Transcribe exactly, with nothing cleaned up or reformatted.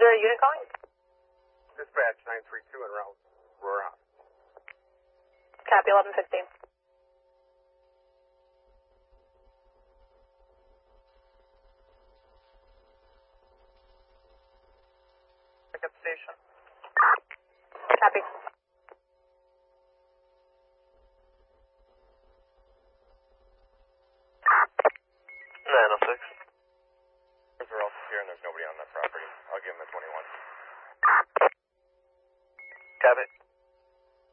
there a unit calling? Dispatch nine three two en route. We're on. Copy, eleven fifteen. Pick up station. Copy.